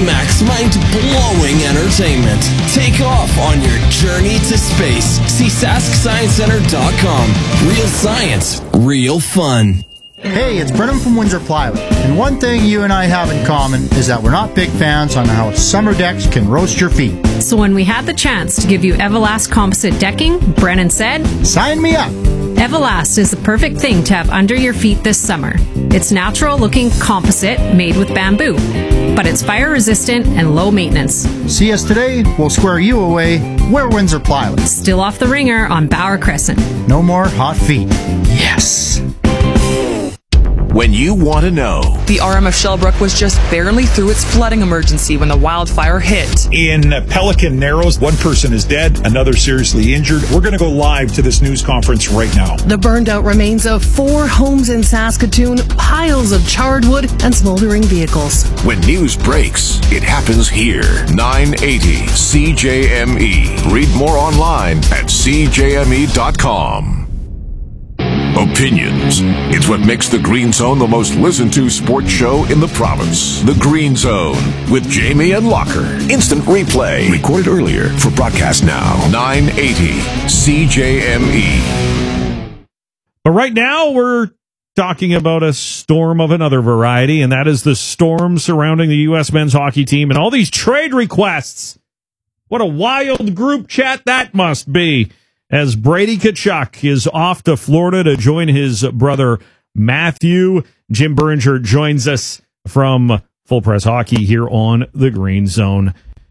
Max mind-blowing entertainment. Take off on your journey to space. See SaskScienceCenter.com. Real science, real fun. Hey, it's Brennan from Windsor Plywood. And one thing you and I have in common is that we're not big fans on how summer decks can roast your feet. So when we had the chance to give you Everlast composite decking, Brennan said, "Sign me up." Everlast is the perfect thing to have under your feet this summer. It's natural-looking composite made with bamboo, but it's fire-resistant and low maintenance. See us today, we'll square you away. We're Windsor Plywood. Still off the ringer on Bauer Crescent. No more hot feet. Yes. When you want to know. The RM of Shellbrook was just barely through its flooding emergency when the wildfire hit. In Pelican Narrows, one person is dead, another seriously injured. We're going to go live to this news conference right now. The burned out remains of 4 homes in Saskatoon, piles of charred wood, and smoldering vehicles. When news breaks, it happens here. 980 CJME. Read more online at CJME.com. Opinions. It's what makes The Green Zone the most listened to sports show in the province. The Green Zone with Jamie and Locker. Instant replay. Recorded earlier for broadcast now. 980 CJME. But right now we're talking about a storm of another variety, and that is the storm surrounding the U.S. men's hockey team and all these trade requests. What a wild group chat that must be. As Brady Tkachuk is off to Florida to join his brother Matthew. Jim Beringer joins us from Full Press Hockey here on the Green Zone.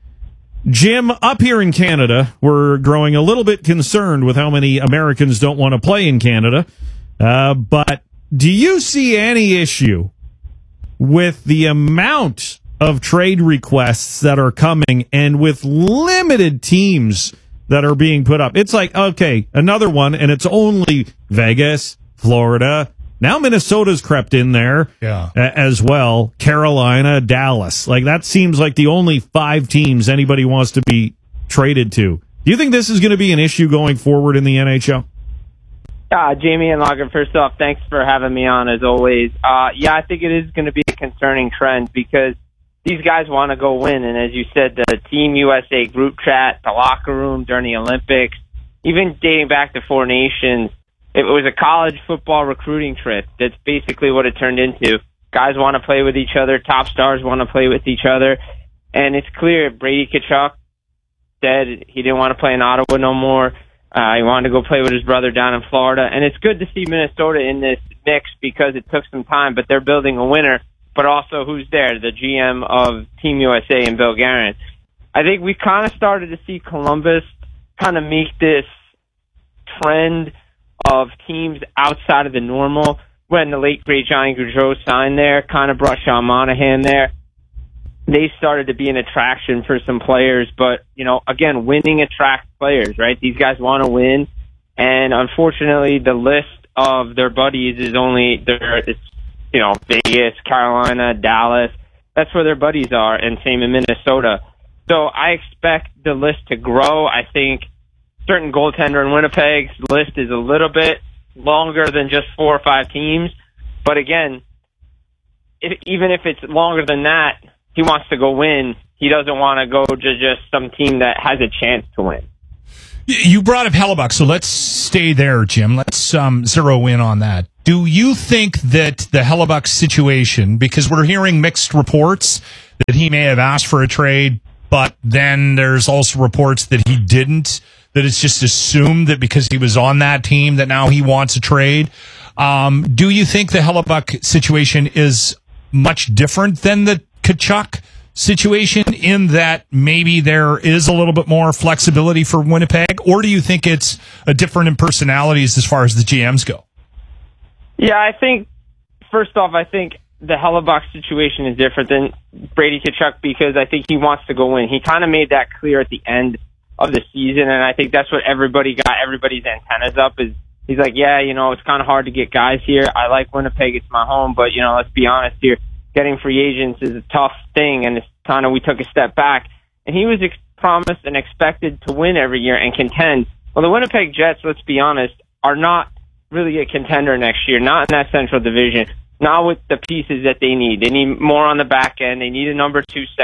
Jim, up here in Canada, we're growing a little bit concerned with how many Americans don't want to play in Canada. But do you see any issue with the amount of trade requests that are coming and with limited teams that are being put up? It's like, okay, another one, and it's only Vegas, Florida. Now Minnesota's crept in there as well. Carolina, Dallas. Like, that seems like the only 5 teams anybody wants to be traded to. Do you think this is going to be an issue going forward in the NHL? Jamie and Logan, first off, thanks for having me on as always. I think it is going to be a concerning trend because these guys want to go win, and as you said, the Team USA group chat, the locker room during the Olympics, even dating back to Four Nations, it was a college football recruiting trip. That's basically what it turned into. Guys want to play with each other, top stars want to play with each other, and it's clear Brady Tkachuk said he didn't want to play in Ottawa no more. He wanted to go play with his brother down in Florida, and it's good to see Minnesota in this mix because it took some time, but they're building a winner. But also, who's there? The GM of Team USA and Bill Guerin. I think we kind of started to see Columbus kind of make this trend of teams outside of the normal. When the late, great Johnny Gaudreau signed there, kind of brought Sean Monahan there. They started to be an attraction for some players. But, again, winning attracts players, right? These guys want to win. And unfortunately, the list of their buddies is only it's Vegas, Carolina, Dallas. That's where their buddies are, and same in Minnesota. So I expect the list to grow. I think certain goaltender in Winnipeg's list is a little bit longer than just 4 or 5 teams. But again, even if it's longer than that, he wants to go win. He doesn't want to go to just some team that has a chance to win. You brought up Hellebuyck, so let's stay there, Jim. Let's zero in on that. Do you think that the Hellebuyck situation, because we're hearing mixed reports that he may have asked for a trade, but then there's also reports that he didn't, that it's just assumed that because he was on that team that now he wants a trade. Do you think the Hellebuyck situation is much different than the Tkachuk situation in that maybe there is a little bit more flexibility for Winnipeg, or do you think it's a different in personalities as far as the GMs go? Yeah, I think, first off, I think the Hellebuyck situation is different than Brady Tkachuk because I think he wants to go win. He kind of made that clear at the end of the season, and I think that's what everybody's antennas up is. He's like, it's kind of hard to get guys here. I like Winnipeg. It's my home, but, let's be honest here. Getting free agents is a tough thing, and it's kind of we took a step back. And he was promised and expected to win every year and contend. Well, the Winnipeg Jets, let's be honest, are not really a contender next year, not in that Central Division, not with the pieces that they need. They need more on the back end. They need a number 2 center.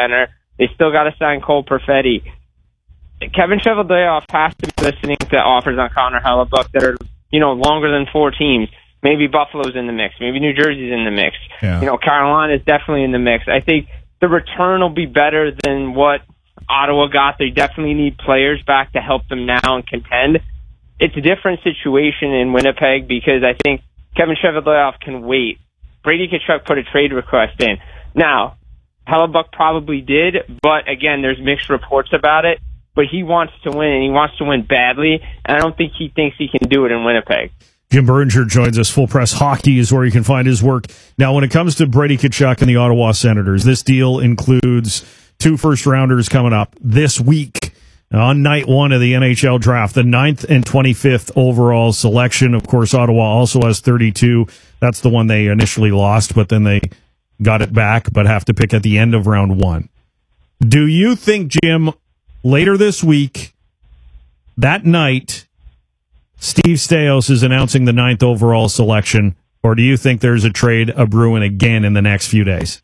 They still got to sign Cole Perfetti. Kevin Cheveldayoff has to be listening to offers on Connor Hellebuyck that are, longer than 4 teams. Maybe Buffalo's in the mix. Maybe New Jersey's in the mix. Yeah. Carolina's definitely in the mix. I think the return will be better than what Ottawa got. They definitely need players back to help them now and contend. It's a different situation in Winnipeg because I think Kevin Cheveldayoff can wait. Brady Tkachuk put a trade request in. Now, Hellebuyck probably did, but again, there's mixed reports about it. But he wants to win, and he wants to win badly, and I don't think he thinks he can do it in Winnipeg. Jim Beringer joins us. Full Press Hockey is where you can find his work. Now, when it comes to Brady Tkachuk and the Ottawa Senators, this deal includes 2 first-rounders coming up this week on night 1 of the NHL draft, the 9th and 25th overall selection. Of course, Ottawa also has 32. That's the one they initially lost, but then they got it back, but have to pick at the end of round 1. Do you think, Jim, later this week, that night, Steve Staios is announcing the 9th overall selection, or do you think there's a trade brewing again in the next few days?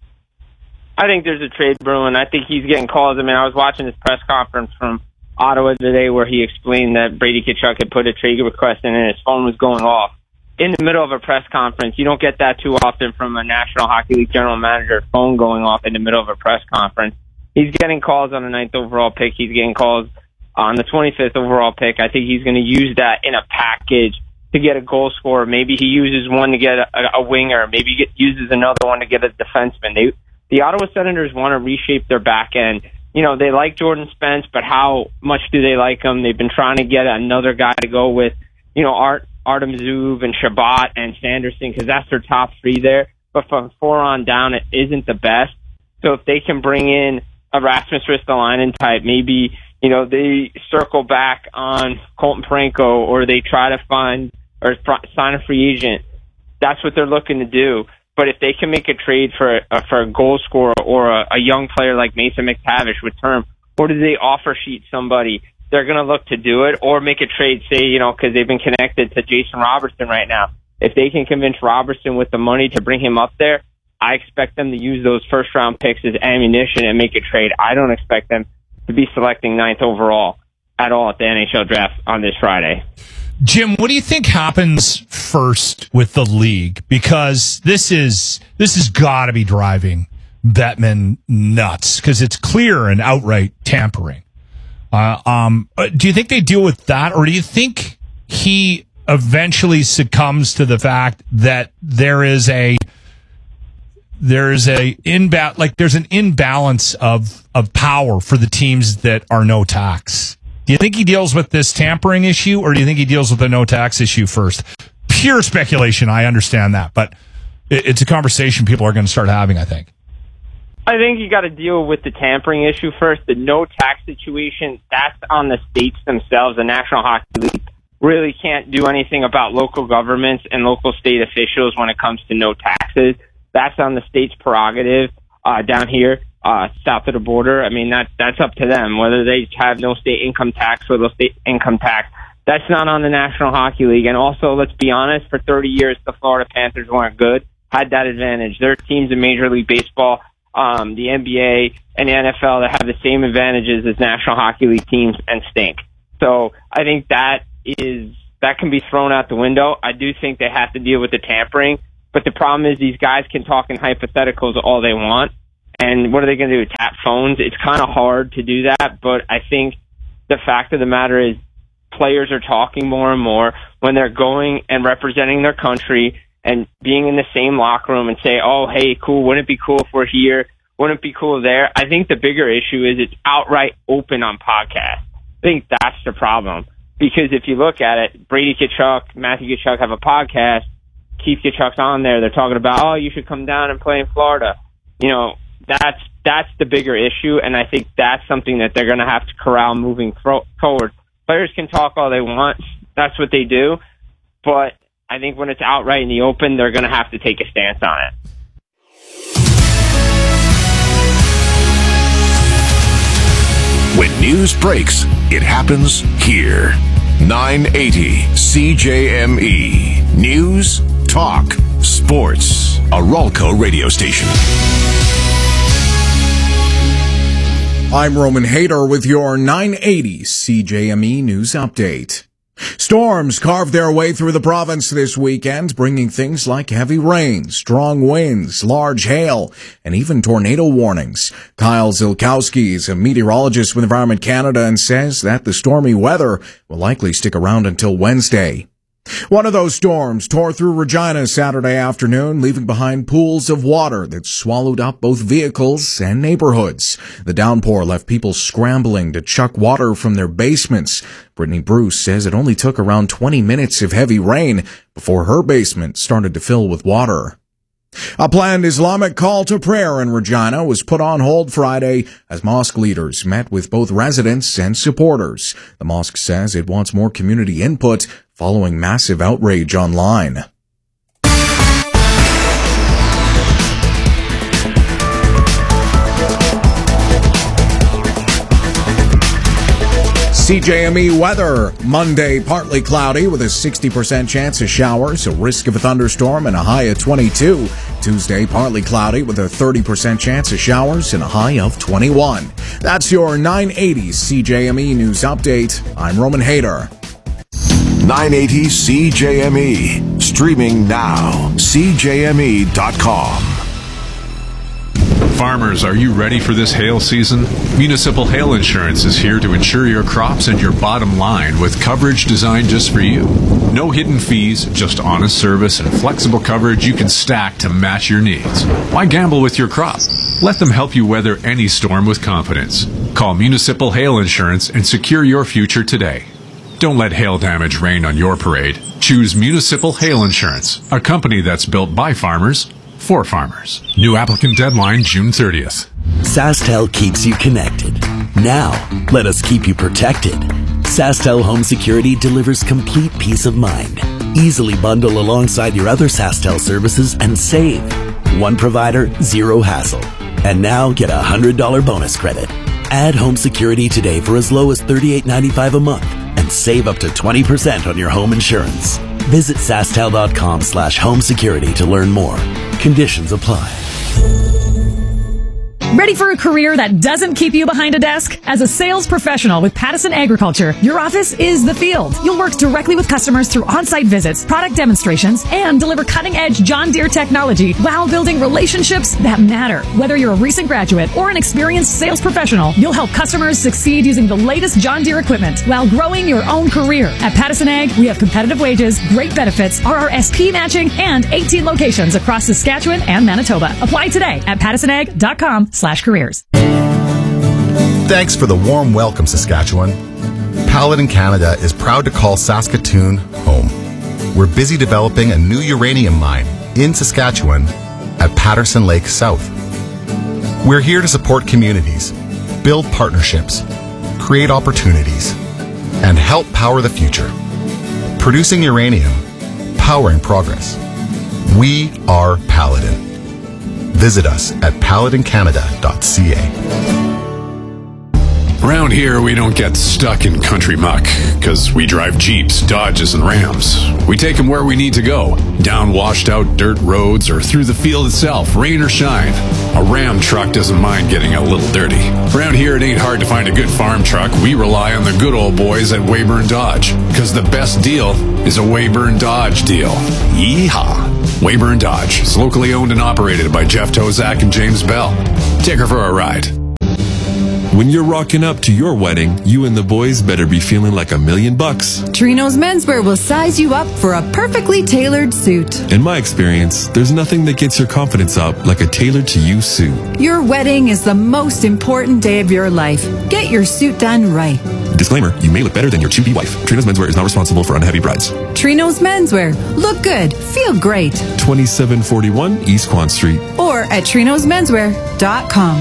I think there's a trade brewing. I think he's getting calls. I mean, I was watching his press conference from Ottawa today where he explained that Brady Tkachuk had put a trade request in and his phone was going off. In the middle of a press conference, you don't get that too often from a National Hockey League general manager, phone going off in the middle of a press conference. He's getting calls on the 9th overall pick. He's getting calls on the 25th overall pick. I think he's going to use that in a package to get a goal scorer. Maybe he uses one to get a winger. Maybe he uses another one to get a defenseman. The Ottawa Senators want to reshape their back end. They like Jordan Spence, but how much do they like him? They've been trying to get another guy to go with, Artem Zub and Shabbat and Sanderson, because that's their top 3 there. But from 4 on down, it isn't the best. So if they can bring in a Rasmus Ristolainen type, maybe, they circle back on Colton Parayko, or they try to find or sign a free agent. That's what they're looking to do. But if they can make a trade for a goal scorer or a young player like Mason McTavish with term, or do they offer sheet somebody, they're going to look to do it, or make a trade, say, because they've been connected to Jason Robertson right now. If they can convince Robertson with the money to bring him up there, I expect them to use those first-round picks as ammunition and make a trade. I don't expect them to be selecting 9th overall at all at the NHL draft on this Friday. Jim, what do you think happens first with the league? Because this is got to be driving Bettman nuts, because it's clear and outright tampering. Do you think they deal with that, or do you think he eventually succumbs to the fact that there's an imbalance of power for the teams that are no tax? Do you think he deals with this tampering issue, or do you think he deals with the no tax issue first? Pure speculation, I understand that, but it's a conversation people are going to start having, I think. I think you got to deal with the tampering issue first. The no tax situation, that's on the states themselves. The National Hockey League really can't do anything about local governments and local state officials when it comes to no taxes. That's on the state's prerogative down here south of the border. I mean, that's up to them. Whether they have no state income tax or no state income tax, that's not on the National Hockey League. And also, let's be honest, for 30 years, the Florida Panthers weren't good, had that advantage. There are teams in Major League Baseball, the NBA, and the NFL that have the same advantages as National Hockey League teams and stink. So I think that can be thrown out the window. I do think they have to deal with the tampering. But the problem is these guys can talk in hypotheticals all they want. And what are they going to do, tap phones? It's kind of hard to do that. But I think the fact of the matter is players are talking more and more when they're going and representing their country and being in the same locker room and say, oh, hey, cool, wouldn't it be cool if we're here? Wouldn't it be cool there? I think the bigger issue is it's outright open on podcasts. I think that's the problem. Because if you look at it, Brady Tkachuk, Matthew Tkachuk have a podcast. Keith Tkachuk's on there. They're talking about, oh, you should come down and play in Florida. That's the bigger issue, and I think that's something that they're going to have to corral moving forward. Players can talk all they want. That's what they do. But I think when it's outright in the open, they're going to have to take a stance on it. When news breaks, it happens here. 980 CJME. News, talk, sports. A Ralco radio station. I'm Roman Hader with your 980 CJME News Update. Storms carved their way through the province this weekend, bringing things like heavy rain, strong winds, large hail, and even tornado warnings. Kyle Zilkowski is a meteorologist with Environment Canada and says that the stormy weather will likely stick around until Wednesday. One of those storms tore through Regina Saturday afternoon, leaving behind pools of water that swallowed up both vehicles and neighborhoods. The downpour left people scrambling to chuck water from their basements. Brittany Bruce says it only took around 20 minutes of heavy rain before her basement started to fill with water. A planned Islamic call to prayer in Regina was put on hold Friday as mosque leaders met with both residents and supporters. The mosque says it wants more community input following massive outrage online. CJME weather. Monday, partly cloudy with a 60% chance of showers, a risk of a thunderstorm, and a high of 22. Tuesday, partly cloudy with a 30% chance of showers and a high of 21. That's your 980 CJME News Update. I'm Roman Hader. 980 CJME. Streaming now. CJME.com. Farmers, are you ready for this hail season? Municipal Hail Insurance is here to insure your crops and your bottom line with coverage designed just for you. No hidden fees, just honest service and flexible coverage you can stack to match your needs. Why gamble with your crop? Let them help you weather any storm with confidence. Call Municipal Hail Insurance and secure your future today. Don't let hail damage rain on your parade. Choose Municipal Hail Insurance, a company that's built by farmers for farmers. New applicant deadline June 30th. SaskTel keeps you connected. Now, let us keep you protected. SaskTel Home Security delivers complete peace of mind. Easily bundle alongside your other SaskTel services and save. One provider, zero hassle. And now get a $100 bonus credit. Add home security today for as low as $38.95 a month and save up to 20% on your home insurance. Visit SaskTel.com/home security to learn more. Conditions apply. Ready for a career that doesn't keep you behind a desk? As a sales professional with Pattison Agriculture, your office is the field. You'll work directly with customers through on-site visits, product demonstrations, and deliver cutting-edge John Deere technology while building relationships that matter. Whether you're a recent graduate or an experienced sales professional, you'll help customers succeed using the latest John Deere equipment while growing your own career. At Pattison Ag, we have competitive wages, great benefits, RRSP matching, and 18 locations across Saskatchewan and Manitoba. Apply today at pattisonag.com/careers. Thanks for the warm welcome, Saskatchewan. Paladin Canada is proud to call Saskatoon home. We're busy developing a new uranium mine in Saskatchewan at Patterson Lake South. We're here to support communities, build partnerships, create opportunities, and help power the future. Producing uranium, powering progress. We are Paladin. Visit us at paladincanada.ca. Around here, we don't get stuck in country muck, because we drive Jeeps, Dodges, and Rams. We take them where we need to go, down washed-out dirt roads or through the field itself, rain or shine. A Ram truck doesn't mind getting a little dirty. Around here, it ain't hard to find a good farm truck. We rely on the good old boys at Weyburn Dodge, because the best deal is a Weyburn Dodge deal. Yeehaw! Weyburn Dodge is locally owned and operated by Jeff Tozak and James Bell. Take her for a ride. When you're rocking up to your wedding, you and the boys better be feeling like $1 million. Trinos Menswear will size you up for a perfectly tailored suit. In my experience, there's nothing that gets your confidence up like a tailored-to-you suit. Your wedding is the most important day of your life. Get your suit done right. Disclaimer, you may look better than your to-be wife. Trinos Menswear is not responsible for unhappy brides. Trinos Menswear. Look good. Feel great. 2741 East Quan Street. Or at trinosmenswear.com.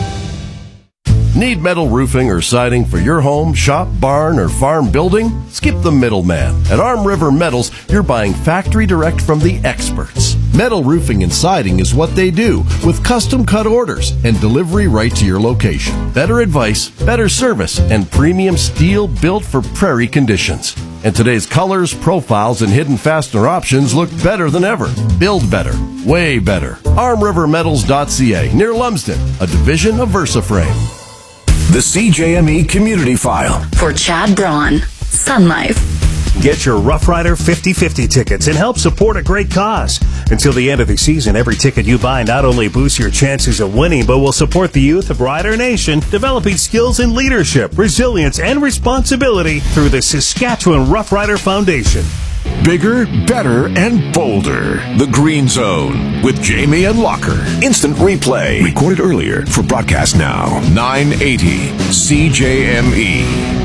Need metal roofing or siding for your home, shop, barn, or farm building? Skip the middleman. At Arm River Metals, you're buying factory direct from the experts. Metal roofing and siding is what they do, with custom cut orders and delivery right to your location. Better advice, better service, and premium steel built for prairie conditions. And today's colors, profiles, and hidden fastener options look better than ever. Build better. Way better. ArmRiverMetals.ca, near Lumsden, a division of VersaFrame. The CJME Community File. For Chad Braun, Sun Life. Get your Rough Rider 50/50 tickets and help support a great cause. Until the end of the season, every ticket you buy not only boosts your chances of winning, but will support the youth of Rider Nation developing skills in leadership, resilience, and responsibility through the Saskatchewan Rough Rider Foundation. Bigger, better, and bolder. The Green Zone with Jamie and Locker. Instant replay. Recorded earlier for broadcast now. 980 CJME.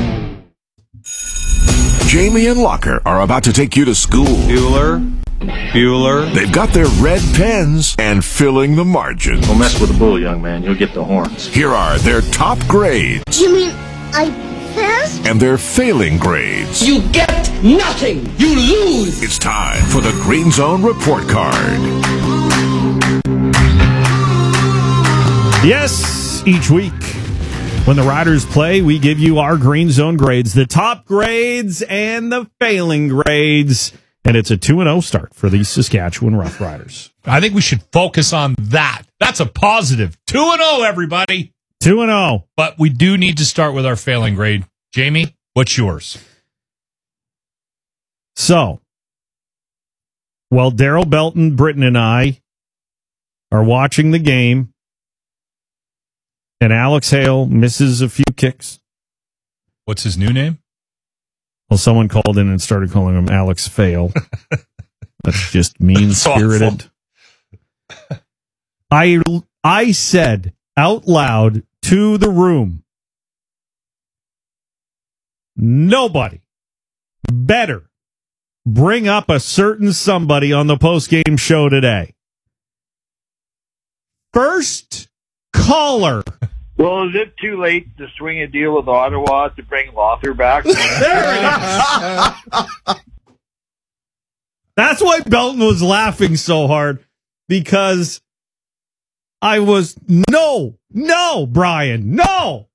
Jamie and Locker are about to take you to school. Bueller. They've got their red pens and filling the margins. Don't mess with the bull, young man. You'll get the horns. Here are their top grades. You mean I passed? And their failing grades. You get nothing. You lose. It's time for the Green Zone Report Card. Yes, each week when the Riders play, we give you our Green Zone grades, the top grades and the failing grades. And it's a 2-0 start for the Saskatchewan Roughriders. I think we should focus on that. That's a positive. 2-0, everybody. 2-0. But we do need to start with our failing grade. Jamie, what's yours? So, while Daryl Belton, Britton, and I are watching the game, and Alex Hale misses a few kicks. What's his new name? Well, someone called in and started calling him Alex Fail. That's just mean-spirited. I said out loud to the room, nobody better bring up a certain somebody on the post-game show today. First caller. Well, is it too late to swing a deal with Ottawa to bring Lothar back? There it is. That's why Belton was laughing so hard, because I was, no, Brian, no.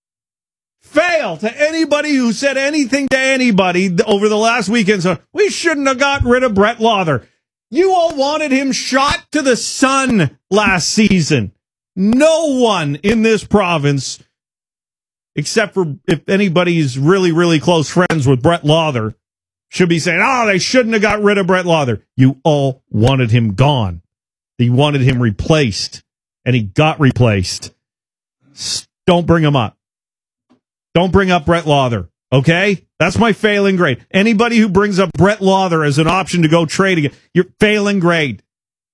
Fail to anybody who said anything to anybody over the last weekend. So we shouldn't have gotten rid of Brett Lothar. You all wanted him shot to the sun last season. No one in this province, except for if anybody's really, really close friends with Brett Lothar, should be saying, they shouldn't have got rid of Brett Lothar. You all wanted him gone. You wanted him replaced, and he got replaced. Don't bring him up. Don't bring up Brett Lothar, okay? That's my failing grade. Anybody who brings up Brett Lothar as an option to go trade again, you're failing grade.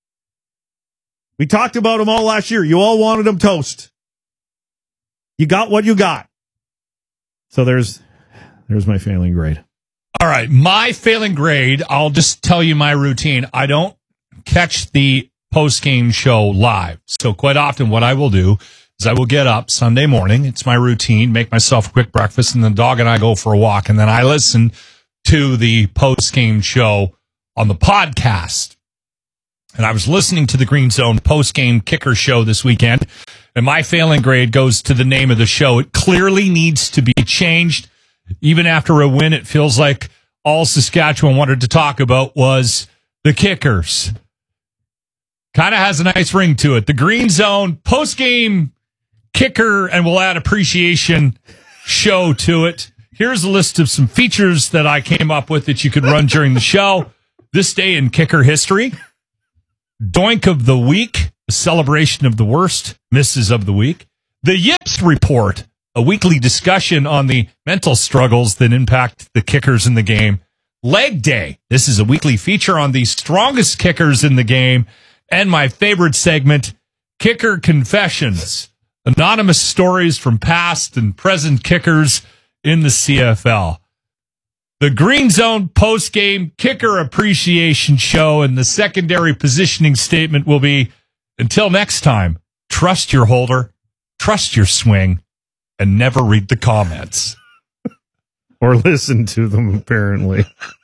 We talked about him all last year. You all wanted him toast. You got what you got. So there's my failing grade. All right, my failing grade, I'll just tell you my routine. I don't catch the post-game show live. So quite often what I will do is I will get up Sunday morning. It's my routine, make myself a quick breakfast, and the dog and I go for a walk. And then I listen to the post-game show on the podcast. And I was listening to the Green Zone post-game kicker show this weekend, and my failing grade goes to the name of the show. It clearly needs to be changed. Even after a win, it feels like all Saskatchewan wanted to talk about was the kickers. Kind of has a nice ring to it. The Green Zone post-game kicker, and we'll add appreciation show to it. Here's a list of some features that I came up with that you could run during the show. This day in kicker history. Doink of the week, a celebration of the worst misses of the week. The Yips Report, a weekly discussion on the mental struggles that impact the kickers in the game. Leg Day, this is a weekly feature on the strongest kickers in the game. And my favorite segment, Kicker Confessions, anonymous stories from past and present kickers in the CFL. The Green Zone post-game kicker appreciation show, and the secondary positioning statement will be, until next time, trust your holder, trust your swing, and never read the comments. Or listen to them, apparently.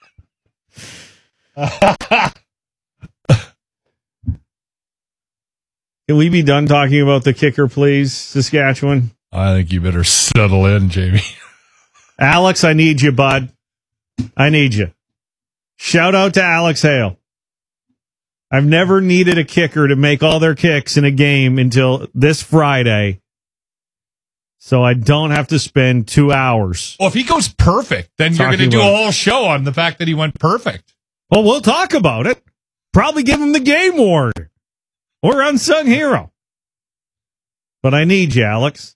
Can we be done talking about the kicker, please, Saskatchewan? I think you better settle in, Jamie. Alex, I need you, bud. I need you. Shout out to Alex Hale. I've never needed a kicker to make all their kicks in a game until this Friday. so I don't have to spend 2 hours. Well, if he goes perfect, then you're going to do a whole show on the fact that he went perfect. Well, we'll talk about it. Probably give him the game award or unsung hero. But I need you, Alex,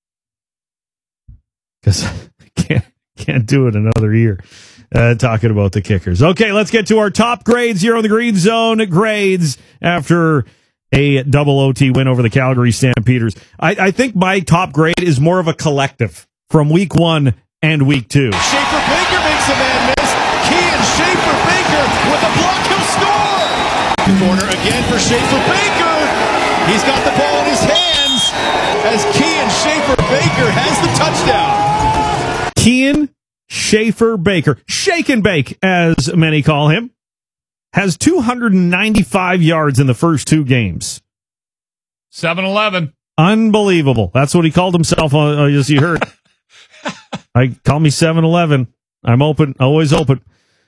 because I can't do it another year. Talking about the Kickers. Okay, let's get to our top grades here on the Green Zone. Grades after a double OT win over the Calgary Stampeders. I think my top grade is more of a collective from week 1 and week 2. Schaefer Baker makes a man miss. Kean Schaefer Baker with a block. He'll score. The corner again for Schaefer Baker. He's got the ball in his hands as Kean Schaefer Baker has the touchdown. Kean Schaefer Baker, shake and bake, as many call him, has 295 yards in the first 2 games. 7-11. Unbelievable. That's what he called himself, as you heard. Call me 7-11. I'm open, always open.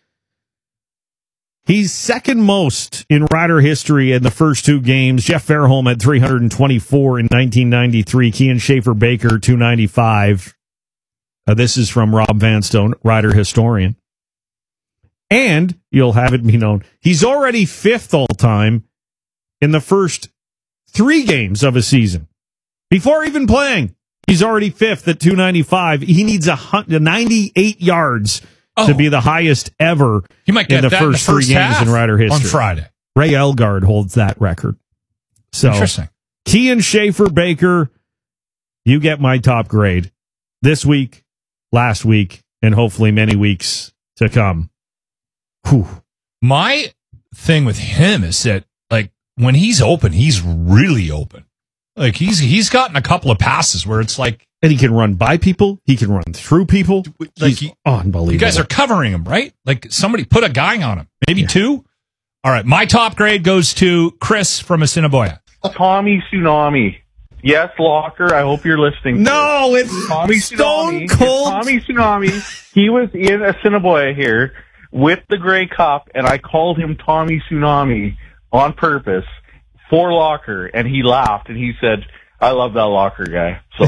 He's second most in Rider history in the first 2 games. Jeff Fairholm had 324 in 1993. Kean Schaefer Baker, 295. This is from Rob Vanstone, Rider historian. And you'll have it be known, he's already 5th all time in the first 3 games of a season. Before even playing, he's already 5th at 295. He needs 98 yards to be the highest ever he might get in the first 3 games in Rider history. On Friday. Ray Elgard holds that record. So, interesting. Kean Schaefer Baker, you get my top grade this week, last week, and hopefully many weeks to come. Whew. My thing with him is that, like, when he's open, he's really open. Like, he's gotten a couple of passes where it's like... And he can run by people. He can run through people. Like, he's unbelievable. You guys are covering him, right? Like, somebody put a guy on him. Maybe 2? All right, my top grade goes to Chris from Assiniboia. Tommy Tsunami. Yes, Locker, I hope you're listening. No, it's Tommy Stone Tsunami. Cold. It's Tommy Tsunami. He was in Assiniboia here with the Grey Cup, and I called him Tommy Tsunami on purpose for Locker, and he laughed, and he said, I love that Locker guy. So,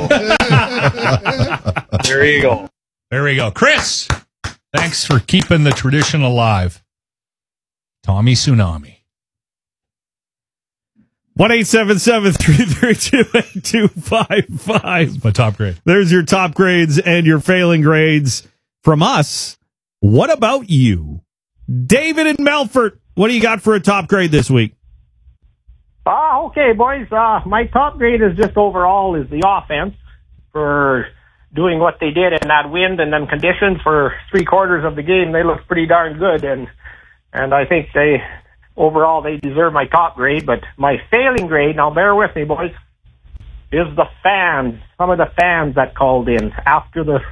there you go. There we go. Chris, thanks for keeping the tradition alive. Tommy Tsunami. 1-877-332-8255. My top grade. There's your top grades and your failing grades from us. What about you? David in Melfort, what do you got for a top grade this week? Okay, boys. My top grade is just overall is the offense for doing what they did in that wind and them conditions for 3/4 of the game. They looked pretty darn good, and I think overall they deserve my top grade. But my failing grade, now bear with me, boys, is the fans. Some of the fans that called in after the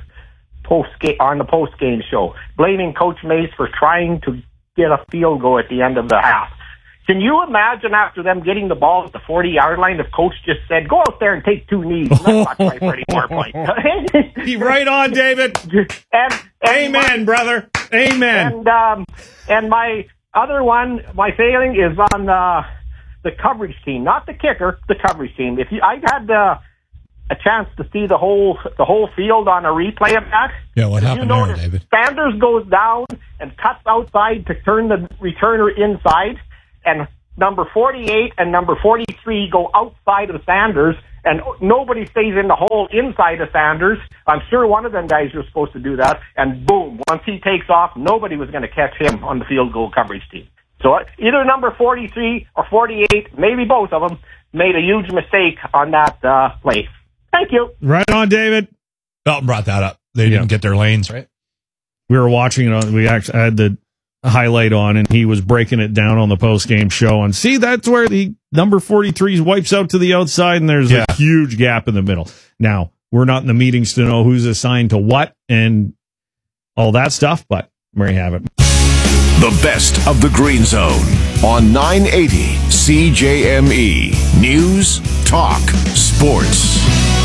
post-game show, blaming Coach Mace for trying to get a field goal at the end of the half. Can you imagine after them getting the ball at the 40-yard line if Coach just said, go out there and take 2 knees? Let's not try for any more points. Right on, David. Amen, brother. Amen. And my other one, my failing is on the coverage team, not the kicker, the coverage team. I've had a chance to see the whole field on a replay of that. Yeah, what happened there, David? Sanders goes down and cuts outside to turn the returner inside, and number 48 and number 43 go outside of Sanders, and nobody stays in the hole inside of Sanders. I'm sure one of them guys was supposed to do that, and boom, once he takes off, nobody was going to catch him on the field goal coverage team. So either number 43 or 48, maybe both of them, made a huge mistake on that play. Thank you. Right on, David. Felton brought that up. They didn't get their lanes, right? We were watching it. We actually had the highlight on, and he was breaking it down on the post-game show. And see, that's where the number 43 wipes out to the outside, and there's a huge gap in the middle. Now, we're not in the meetings to know who's assigned to what and all that stuff, but there you have it. The best of the Green Zone on 980 CJME. News, talk, sports.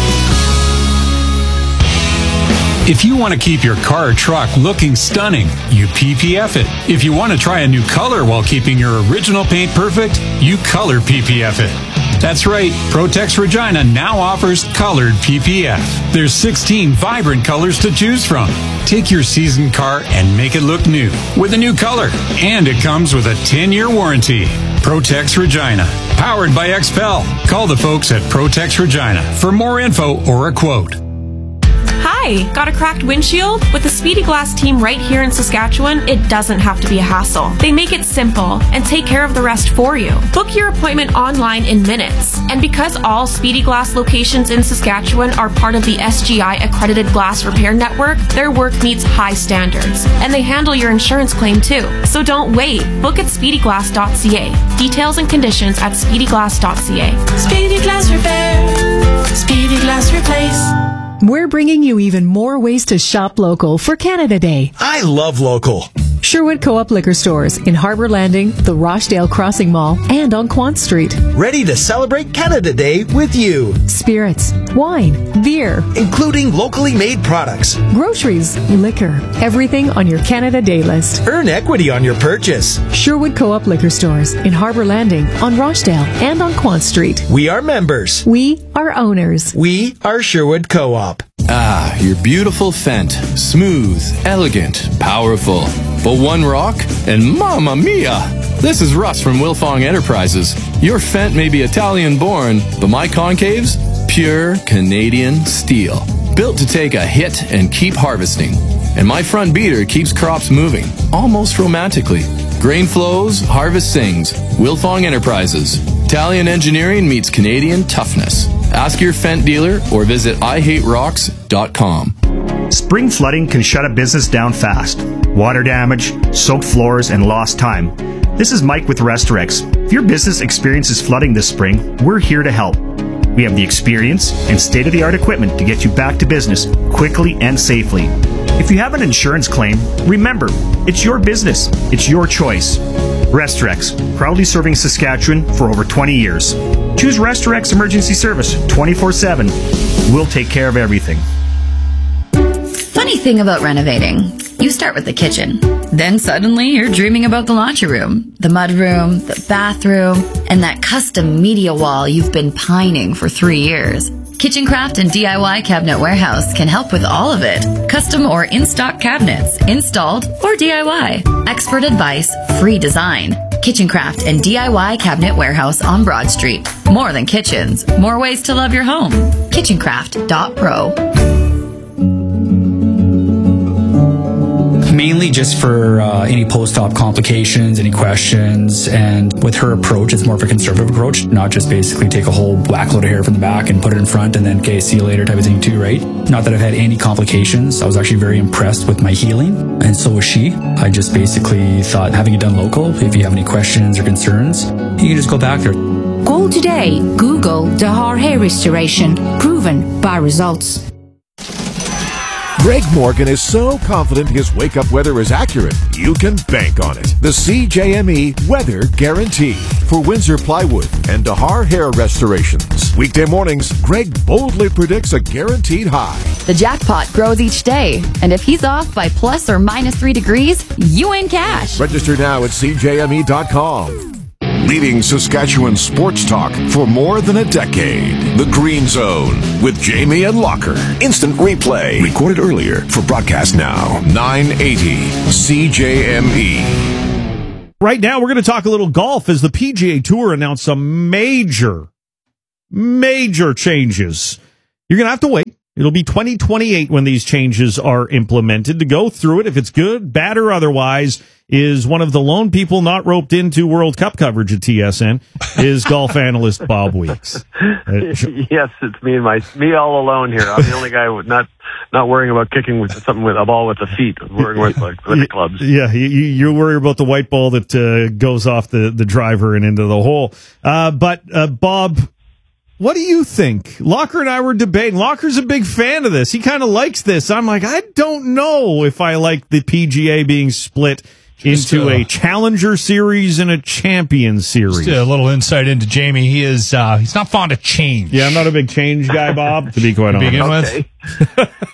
If you want to keep your car or truck looking stunning, you PPF it. If you want to try a new color while keeping your original paint perfect, you color PPF it. That's right, Protex Regina now offers colored PPF. There's 16 vibrant colors to choose from. Take your seasoned car and make it look new with a new color. And it comes with a 10-year warranty. Protex Regina, powered by XPEL. Call the folks at Protex Regina for more info or a quote. Hi, got a cracked windshield? With the Speedy Glass team right here in Saskatchewan, it doesn't have to be a hassle. They make it simple and take care of the rest for you. Book your appointment online in minutes. And because all Speedy Glass locations in Saskatchewan are part of the SGI accredited glass repair network, their work meets high standards. And they handle your insurance claim too. So don't wait. Book at speedyglass.ca. Details and conditions at speedyglass.ca. Speedy Glass Repair. Speedy Glass Replace. We're bringing you even more ways to shop local for Canada Day. I love local. Sherwood Co-op Liquor Stores in Harbour Landing, the Rochdale Crossing Mall, and on Quant Street. Ready to celebrate Canada Day with you. Spirits, wine, beer, including locally made products, groceries, liquor, everything on your Canada Day list. Earn equity on your purchase. Sherwood Co-op Liquor Stores in Harbour Landing, on Rochdale, and on Quant Street. We are members. We are owners. We are Sherwood Co-op. Ah, your beautiful Fendt. Smooth, elegant, powerful. But one rock, and mamma mia! This is Russ from Wilfong Enterprises. Your Fendt may be Italian-born, but my concaves? Pure Canadian steel. Built to take a hit and keep harvesting. And my front beater keeps crops moving, almost romantically. Grain flows, harvest sings. Wilfong Enterprises. Italian engineering meets Canadian toughness. Ask your Fendt dealer or visit IHateRocks.com. Spring flooding can shut a business down fast. Water damage, soaked floors, and lost time. This is Mike with Restorex. If your business experiences flooding this spring, we're here to help. We have the experience and state-of-the-art equipment to get you back to business quickly and safely. If you have an insurance claim, remember, it's your business. It's your choice. Restorex, proudly serving Saskatchewan for over 20 years. Choose Restorex Emergency Service 24/7. We'll take care of everything. Funny thing about renovating, you start with the kitchen. Then suddenly you're dreaming about the laundry room, the mudroom, the bathroom, and that custom media wall you've been pining for 3 years. Kitchencraft and DIY Cabinet Warehouse can help with all of it. Custom or in-stock cabinets, installed or DIY. Expert advice, free design. Kitchencraft and DIY Cabinet Warehouse on Broad Street. More than kitchens, more ways to love your home. Kitchencraft.pro. Mainly just for any post-op complications, any questions, and with her approach, it's more of a conservative approach, not just basically take a whole whack load of hair from the back and put it in front and then, okay, see you later type of thing too, right? Not that I've had any complications. I was actually very impressed with my healing, and so was she. I just basically thought, having it done local, if you have any questions or concerns, you can just go back there. Call today. Google Dahar Hair Restoration. Proven by results. Greg Morgan is so confident his wake-up weather is accurate, you can bank on it. The CJME Weather Guarantee for Windsor Plywood and Dahar Hair Restorations. Weekday mornings, Greg boldly predicts a guaranteed high. The jackpot grows each day, and if he's off by plus or minus 3 degrees, you win cash. Register now at CJME.com. Leading Saskatchewan sports talk for more than a decade. The Green Zone with Jamie and Locker. Instant replay. Recorded earlier for broadcast now. 980 CJME. Right now, we're going to talk a little golf as the PGA Tour announced some major changes. You're going to have to wait. It'll be 2028 when these changes are implemented. To go through it, if it's good, bad, or otherwise, is one of the lone people not roped into World Cup coverage at TSN, is golf analyst Bob Weeks. Yes, it's me all alone here. I'm the only guy not worrying about kicking with something with a ball with the feet. I'm worrying with the clubs. Yeah, you worry about the white ball that goes off the driver and into the hole. But Bob, what do you think? Locker and I were debating. Locker's a big fan of this. He kind of likes this. I'm like, I don't know if I like the PGA being split into a Challenger Series and a Champion Series. Just a little insight into Jamie. He's not fond of change. Yeah, I'm not a big change guy, Bob, to be quite honest. Okay.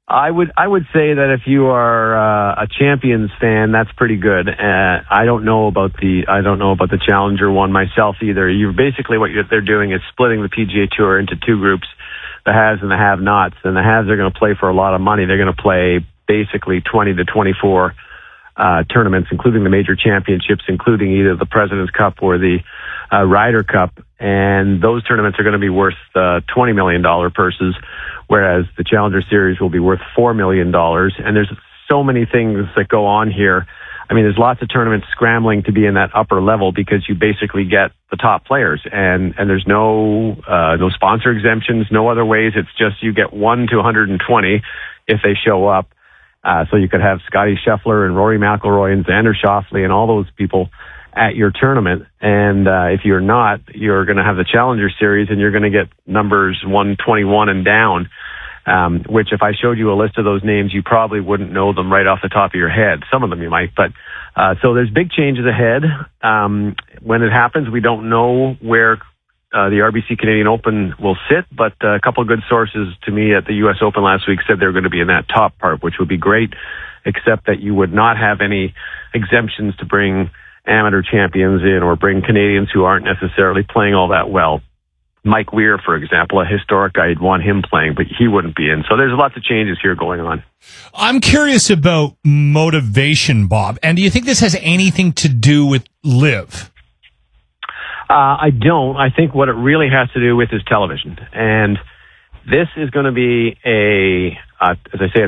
I would say that if you are a Champions fan, that's pretty good. I don't know about the Challenger one myself either. They're doing is splitting the PGA Tour into two groups, the haves and the have-nots. And the haves are going to play for a lot of money. They're going to play basically 20 to 24 tournaments, including the major championships, including either the President's Cup or the Ryder Cup. And those tournaments are going to be worth $20 million purses, whereas the Challenger Series will be worth $4 million. And there's so many things that go on here. I mean, there's lots of tournaments scrambling to be in that upper level because you basically get the top players, and there's no sponsor exemptions, no other ways. It's just you get 1 to 120 if they show up. So you could have Scotty Scheffler and Rory McIlroy and Xander Schauffele and all those people at your tournament. And if you're not, you're going to have the Challenger Series, and you're going to get numbers 121 and down, which if I showed you a list of those names, you probably wouldn't know them right off the top of your head. Some of them you might, but so there's big changes ahead. When it happens, we don't know where the RBC Canadian Open will sit, but a couple of good sources to me at the U.S. Open last week said they're going to be in that top part, which would be great, except that you would not have any exemptions to bring amateur champions in or bring Canadians who aren't necessarily playing all that well. Mike Weir, for example, a historic guy, you'd want him playing, but he wouldn't be in. So there's lots of changes here going on. I'm curious about motivation, Bob. And do you think this has anything to do with LIV? I don't. I think what it really has to do with is television. And this is going to be as I say, a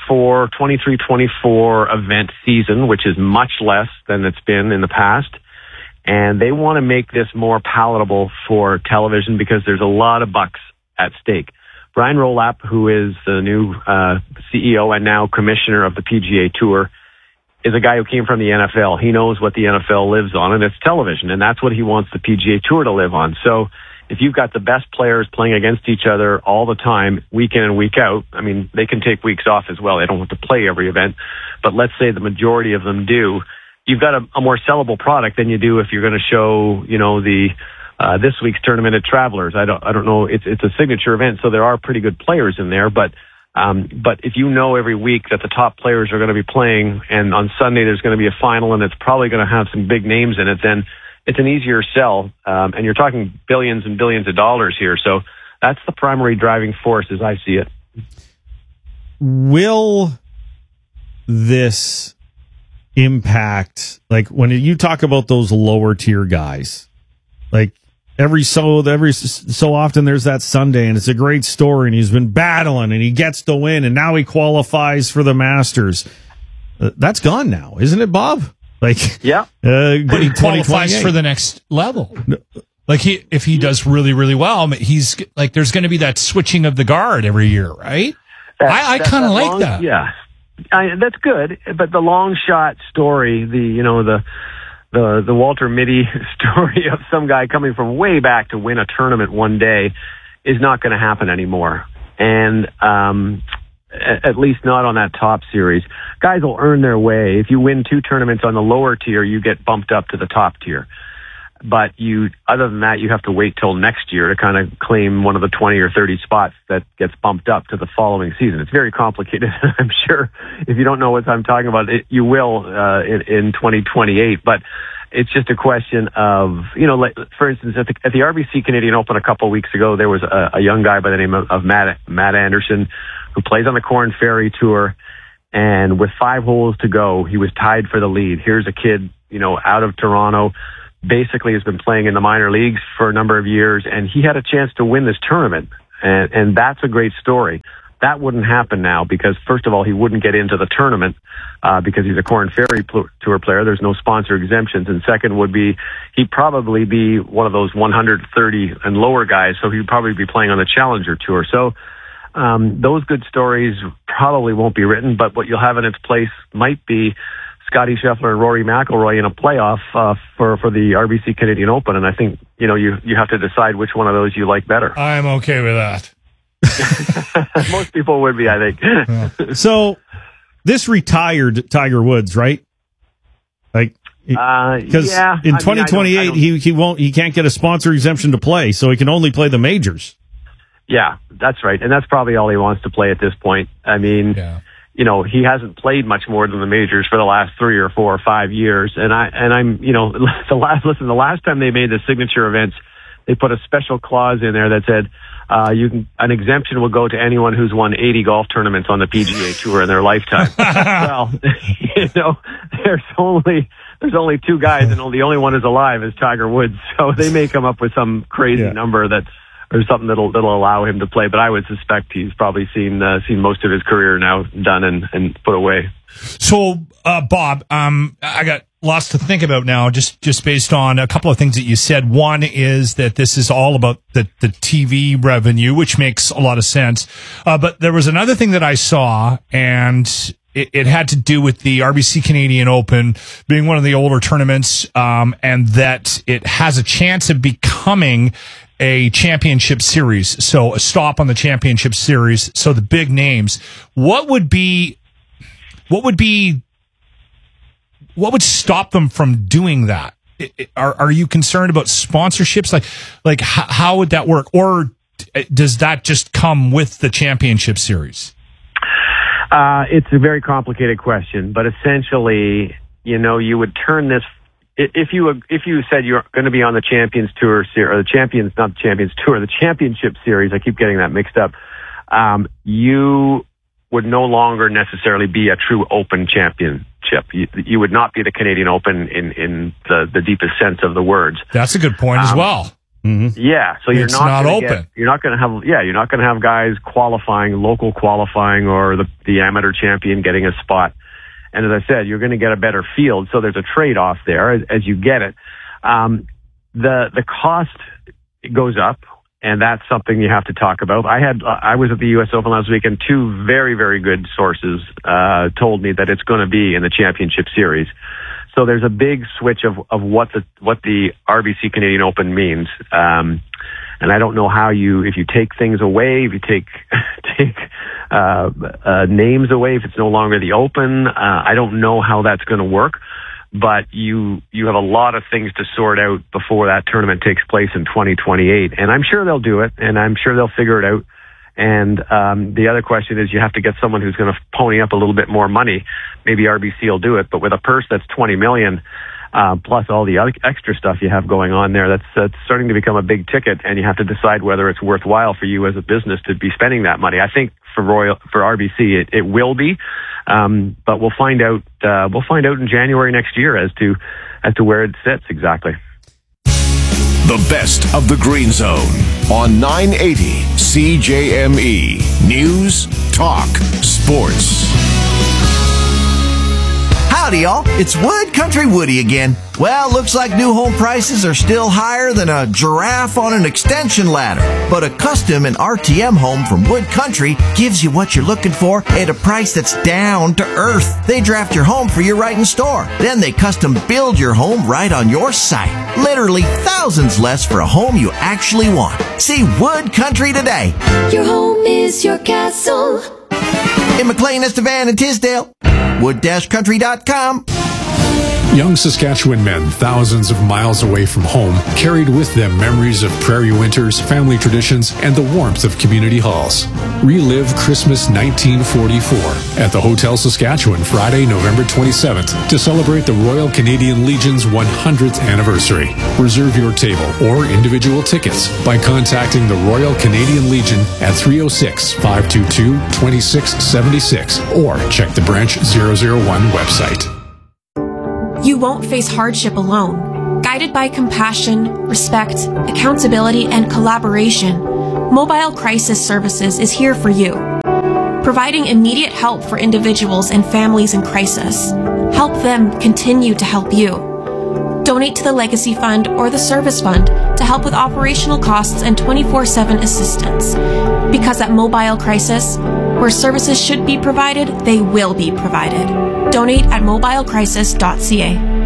23-24 event season, which is much less than it's been in the past. And they want to make this more palatable for television because there's a lot of bucks at stake. Brian Rolap, who is the new CEO and now commissioner of the PGA Tour, is a guy who came from the NFL. He knows what the NFL lives on, and it's television, and that's what he wants the PGA Tour to live on. So if you've got the best players playing against each other all the time, week in and week out, I mean, they can take weeks off as well. They don't have to play every event, but let's say the majority of them do. You've got a more sellable product than you do if you're going to show, this week's tournament at Travelers. I don't know. It's a signature event, so there are pretty good players in there, but if you know every week that the top players are going to be playing, and on Sunday there's going to be a final and it's probably going to have some big names in it, then it's an easier sell. And you're talking billions and billions of dollars here. So that's the primary driving force as I see it. Will this impact, like when you talk about those lower tier guys, like every so often there's that Sunday and it's a great story and he's been battling and he gets the win and now he qualifies for the Masters. That's gone now, isn't it, Bob? Like, yeah, but he qualifies for the next level. Like if he does really, really well, he's like, there's going to be that switching of the guard every year, right? I kind of like that. Yeah, that's good. But the long shot story, the Walter Mitty story of some guy coming from way back to win a tournament one day is not going to happen anymore. And at least not on that top series. Guys will earn their way. If you win 2 tournaments on the lower tier, you get bumped up to the top tier. But other than that, you have to wait till next year to kind of claim one of the 20 or 30 spots that gets bumped up to the following season. It's very complicated. I'm sure if you don't know what I'm talking about, you will in 2028. But it's just a question of, like, for instance, at the RBC Canadian Open a couple of weeks ago, there was a young guy by the name of Matt Anderson who plays on the Corn Ferry Tour. And with 5 holes to go, he was tied for the lead. Here's a kid, out of Toronto, basically has been playing in the minor leagues for a number of years, and he had a chance to win this tournament. And that's a great story. That wouldn't happen now because, first of all, he wouldn't get into the tournament because he's a Corn Ferry Tour player. There's no sponsor exemptions. And second would be he'd probably be one of those 130 and lower guys, so he'd probably be playing on the Challenger Tour. So those good stories probably won't be written, but what you'll have in its place might be Scotty Scheffler and Rory McIlroy in a playoff for the RBC Canadian Open. And I think, you have to decide which one of those you like better. I'm okay with that. Most people would be, I think. Yeah. So this retired Tiger Woods, right? Like, because in 2028 he can't get a sponsor exemption to play, so he can only play the majors. Yeah, that's right. And that's probably all he wants to play at this point. I mean, you know, he hasn't played much more than the majors for the last 3 or 4 or 5 years. And I'm, you know, the last time they made the signature events, they put a special clause in there that said, an exemption will go to anyone who's won 80 golf tournaments on the PGA Tour in their lifetime. Well, you know, there's only 2 guys, and the only one is alive is Tiger Woods. So they may come up with some crazy number or something that'll allow him to play. But I would suspect he's probably seen most of his career now done and put away. So, Bob, I got lots to think about now, just based on a couple of things that you said. One is that this is all about the TV revenue, which makes a lot of sense. But there was another thing that I saw, and it had to do with the RBC Canadian Open being one of the older tournaments, and that it has a chance of becoming a championship series. So a stop on the championship series. So the big names. What would stop them from doing that? Are you concerned about sponsorships? Like how would that work? Or does that just come with the championship series? It's a very complicated question, but essentially, you know, you would turn this, if you said you're going to be on the Champions Tour, or the Champions, not the Champions Tour, the Championship Series, I keep getting that mixed up, you would no longer necessarily be a true Open championship. You would not be the Canadian Open in the deepest sense of the words. That's a good point as well. Mm-hmm. Yeah, so you're not open. You're not going to have guys qualifying, local qualifying, or the amateur champion getting a spot. And as I said, you're going to get a better field. So there's a trade-off there as you get it. The cost goes up, and that's something you have to talk about. I was at the U.S. Open last week, and 2 very, very good sources told me that it's going to be in the Championship Series. So there's a big switch of what the RBC Canadian Open means. And I don't know how if you take things away, if you take names away, if it's no longer the Open, I don't know how that's going to work. But you have a lot of things to sort out before that tournament takes place in 2028. And I'm sure they'll do it, and I'm sure they'll figure it out. And the other question is, you have to get someone who's going to pony up a little bit more money. Maybe RBC will do it, but with a purse that's $20 million, plus all the other extra stuff you have going on there, that's starting to become a big ticket, and you have to decide whether it's worthwhile for you as a business to be spending that money. I think for RBC it will be, but we'll find out. We'll find out in January next year as to where it sits exactly. The best of the Green Zone on 980 CJME. News, talk, sports. Howdy, y'all. It's Wood Country Woody again. Well, looks like new home prices are still higher than a giraffe on an extension ladder. But a custom and RTM home from Wood Country gives you what you're looking for at a price that's down to earth. They draft your home for you right in store. Then they custom build your home right on your site. Literally thousands less for a home you actually want. See Wood Country today. Your home is your castle. In McLean, Estevan, and Tisdale. Wood-country.com. Young Saskatchewan men, thousands of miles away from home, carried with them memories of prairie winters, family traditions, and the warmth of community halls. Relive Christmas 1944 at the Hotel Saskatchewan Friday, November 27th to celebrate the Royal Canadian Legion's 100th anniversary. Reserve your table or individual tickets by contacting the Royal Canadian Legion at 306-522-2676 or check the Branch 001 website. You won't face hardship alone. Guided by compassion, respect, accountability, and collaboration, Mobile Crisis Services is here for you, providing immediate help for individuals and families in crisis. Help them continue to help you. Donate to the Legacy Fund or the Service Fund to help with operational costs and 24/7 assistance. Because at Mobile Crisis, where services should be provided, they will be provided. Donate at mobilecrisis.ca.